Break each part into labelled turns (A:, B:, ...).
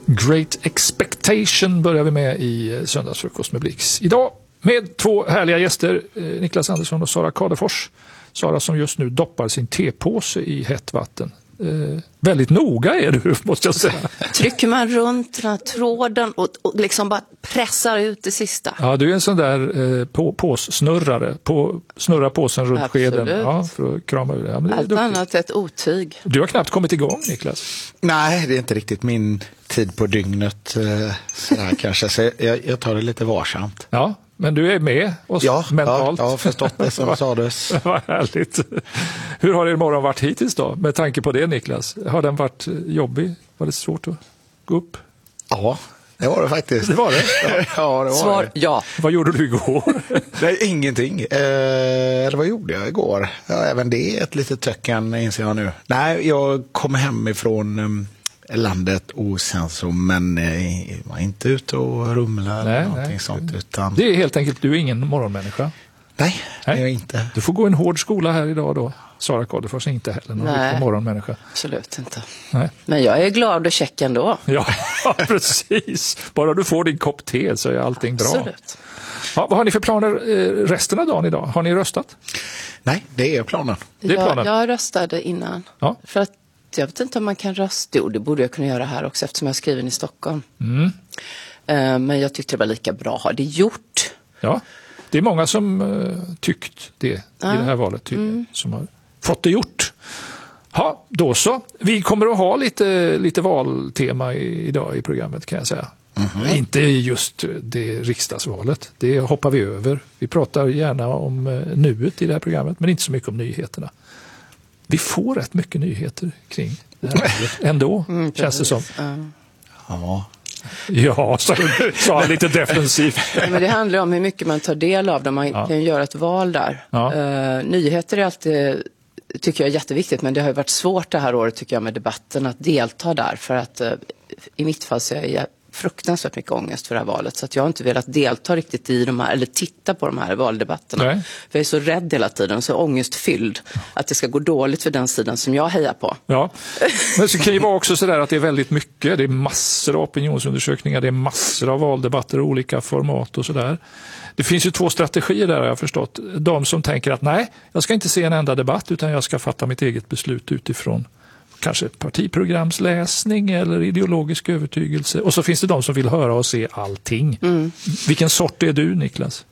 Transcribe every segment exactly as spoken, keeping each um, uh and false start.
A: Great Expectation börjar vi med i Söndagsfrukost med Blix. Idag med två härliga gäster, Niklas Andersson och Sara Kadefors. Sara som just nu doppar sin tepåse i hett vatten. Eh, väldigt noga är du, måste jag säga.
B: Trycker man runt den här tråden och, och liksom bara pressar ut det sista.
A: Ja, du är en sån där eh, på, påssnurrare. På, snurra påsen runt
B: Absolut.
A: skeden. Ja, för att krama ur det. Ja, men det är
B: allt
A: duktigt.
B: annat är ett otyg.
A: Du har knappt kommit igång, Niklas.
C: Nej, det är inte riktigt min tid på dygnet. Eh, sådär, kanske. Så jag, jag tar det lite varsamt.
A: Ja, men du är med oss
C: ja,
A: mentalt.
C: Ja, jag har förstått det som sades.
A: Vad härligt. Hur har er morgon varit hittills då? Med tanke på det, Niklas. Har den varit jobbig? Var det svårt att gå upp?
C: Ja, det var det faktiskt.
A: Det var det?
C: Ja, ja det var
B: Svar,
C: det.
B: ja.
A: Vad gjorde du igår?
C: Nej, ingenting. Eh, eller vad gjorde jag igår? Ja, även det är ett litet töcken, inser jag nu. Nej, jag kom hem ifrån um, landet och sen så, men eh, var inte ute och rumla eller
A: Nej,
C: någonting
A: nej.
C: sånt. Utan...
A: Det är helt enkelt, du är ingen morgonmänniska.
C: Nej, det är
A: Nej.
C: jag inte.
A: Du får gå en hård skola här idag då. Sara Kadefors är inte heller någon
B: Nej.
A: riktig morgonmänniska.
B: Absolut inte.
A: Nej.
B: Men jag är glad och check ändå.
A: Ja, precis. Bara du får din kopp te så är allting bra.
B: Absolut.
A: Ja, vad har ni för planer eh, resten av dagen idag? Har ni röstat?
C: Nej, det är planen.
A: Det är planen.
B: Jag, jag röstade innan.
A: Ja.
B: För att jag vet inte om man kan rösta. Jo, det borde jag kunna göra här också eftersom jag skriver i Stockholm.
A: Mm.
B: Eh, men jag tyckte det var lika bra att ha det gjort.
A: Ja, det är många som uh, tyckt det
B: Ja.
A: i det här valet tydligen, mm. som har fått det gjort. Ja, då så. Vi kommer att ha lite, lite valtema i, idag i programmet kan jag säga. Mm-hmm. Inte just det riksdagsvalet, det hoppar vi över. Vi pratar gärna om uh, nuet i det här programmet, men inte så mycket om nyheterna. Vi får rätt mycket nyheter kring det här valet ändå, mm, känns det som.
B: Mm.
C: Ja.
A: Ja, så sa han lite defensivt.
B: Ja, men det handlar om hur mycket man tar del av det. Man
A: Ja.
B: kan ju göra ett val där.
A: Ja.
B: Uh, nyheter är alltid, tycker jag är jätteviktigt, men det har ju varit svårt det här året tycker jag med debatten att delta där. För att uh, i mitt fall så är jag fruktansvärt mycket ångest för det här valet. Så att jag har inte velat delta riktigt i de här, eller titta på de här valdebatterna.
A: Nej.
B: För jag är så rädd hela tiden och så ångestfylld att det ska gå dåligt för den sidan som jag hejar på.
A: Ja, men så kan det vara också sådär att det är väldigt mycket. Det är massor av opinionsundersökningar, det är massor av valdebatter och olika format och sådär. Det finns ju två strategier där har jag förstått. De som tänker att nej, jag ska inte se en enda debatt utan jag ska fatta mitt eget beslut utifrån kanske partiprogramsläsning eller ideologisk övertygelse. Och så finns det de som vill höra och se allting. Mm. Vilken sort är du, Niklas?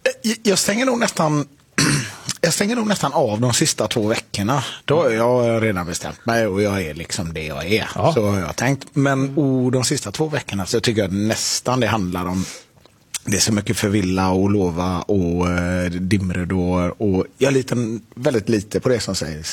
C: Jag stänger nog nästan jag stänger nog nästan av de sista två veckorna. Då har jag redan bestämt mig och jag är liksom det jag är.
A: Ja.
C: Så har jag tänkt. Men oh, de sista två veckorna så tycker jag nästan det handlar om det är så mycket förvilla och lova och eh, dimridåer och jag litar väldigt lite på det som sägs